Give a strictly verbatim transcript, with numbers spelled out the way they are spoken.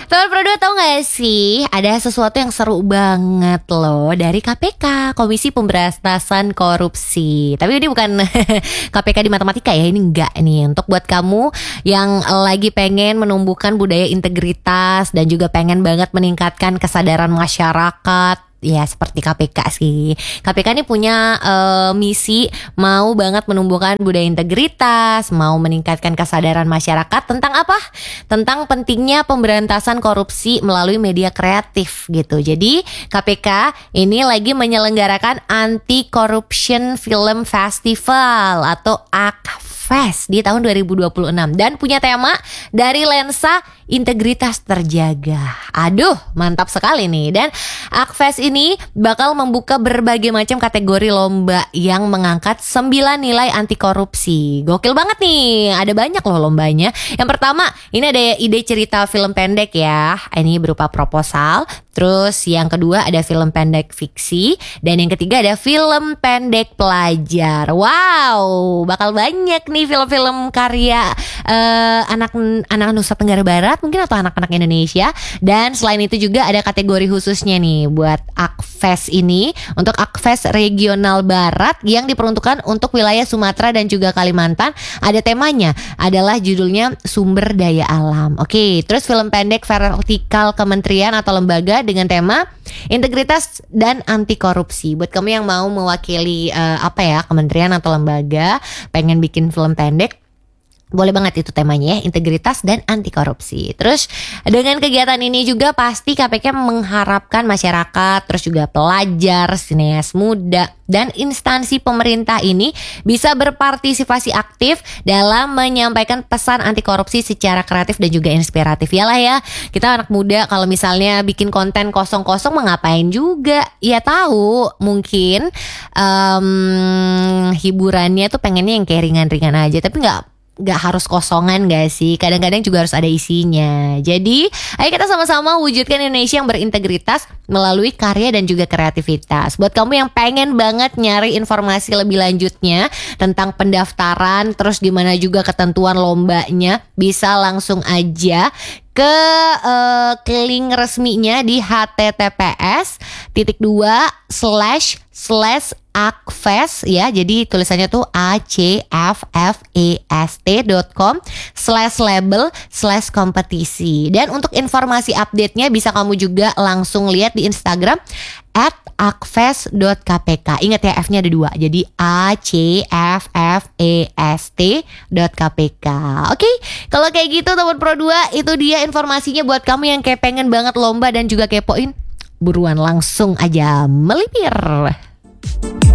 Teman Pro dua tahu gak sih, ada sesuatu yang seru banget loh dari K P K, Komisi Pemberantasan Korupsi. Tapi ini bukan K P K di matematika ya, ini enggak nih. Untuk buat kamu yang lagi pengen menumbuhkan budaya integritas dan juga pengen banget meningkatkan kesadaran masyarakat, ya seperti K P K sih. K P K ini punya uh, misi mau banget menumbuhkan budaya integritas, mau meningkatkan kesadaran masyarakat tentang apa? Tentang pentingnya pemberantasan korupsi melalui media kreatif gitu. Jadi K P K ini lagi menyelenggarakan Anti Corruption Film Festival atau A K Fest di tahun dua ribu dua puluh enam dan punya tema dari lensa integritas terjaga. Aduh, mantap sekali nih. Dan A K Fest ini bakal membuka berbagai macam kategori lomba yang mengangkat sembilan nilai anti korupsi. Gokil banget nih. Ada banyak loh lombanya. Yang pertama, ini ada ide cerita film pendek ya. Ini berupa proposal. Terus yang kedua ada film pendek fiksi. Dan yang ketiga ada film pendek pelajar. Wow, bakal banyak nih film-film karya uh, anak anak Nusa Tenggara Barat mungkin atau anak-anak Indonesia. Dan selain itu juga ada kategori khususnya nih buat A K Fest ini. Untuk A K Fest Regional Barat yang diperuntukkan untuk wilayah Sumatera dan juga Kalimantan. Ada temanya adalah judulnya Sumber Daya Alam. Oke, terus film pendek vertikal kementerian atau lembaga dengan tema integritas dan anti korupsi. Buat kamu yang mau mewakili uh, apa ya, kementerian atau lembaga, pengen bikin film pendek, boleh banget itu temanya ya, integritas dan anti korupsi. Terus dengan kegiatan ini juga pasti K P K mengharapkan masyarakat, terus juga pelajar, sineas muda, dan instansi pemerintah ini bisa berpartisipasi aktif dalam menyampaikan pesan anti korupsi secara kreatif dan juga inspiratif. Yalah ya, kita anak muda kalau misalnya bikin konten kosong-kosong mengapain juga. Ya tahu, mungkin um, hiburannya tuh pengennya yang kayak ringan-ringan aja, tapi nggak Gak harus kosongan gak sih? Kadang-kadang juga harus ada isinya. Jadi ayo kita sama-sama wujudkan Indonesia yang berintegritas melalui karya dan juga kreativitas. Buat kamu yang pengen banget nyari informasi lebih lanjutnya tentang pendaftaran, terus gimana juga ketentuan lombanya, bisa langsung aja ke uh, ke link resminya di https titik dua slash slash akfest ya. Jadi tulisannya tuh a c f f e s t dot com slash label slash kompetisi. Dan untuk informasi update-nya bisa kamu juga langsung lihat di Instagram at akfest dot k p k. Ingat ya, F-nya ada dua. Jadi A C F F E S T dot k p k. Oke, kalau kayak gitu teman Pro dua, itu dia informasinya buat kamu yang kayak pengen banget lomba dan juga kepoin. Buruan langsung aja melipir.